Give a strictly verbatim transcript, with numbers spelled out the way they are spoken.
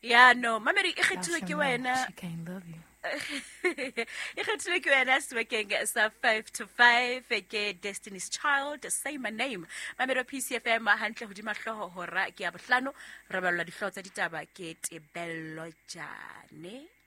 Ya no mamedi e kgethiwe ke She wena can't love you. e kgethiwe ke wena sebekeng sa five to five ke Destiny's Child, say my name. Mamedi wa P C F M hantle hodima hloho hora ke ya bohlano re balla dihloho tsa ditaba ke Tebello Jane.